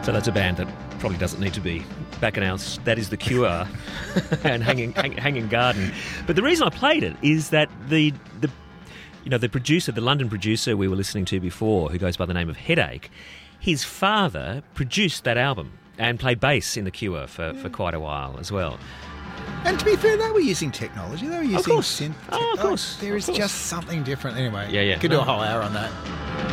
So that's a band that probably doesn't need to be back announced. That is The Cure and Hanging Garden. But the reason I played it is that the producer, the London producer we were listening to before, who goes by the name of Headache, his father produced that album and played bass in The Cure for quite a while as well. And to be fair, they were using technology. They were using synth. Of course. There is just something different. Anyway, Yeah. Could do a whole hour on that.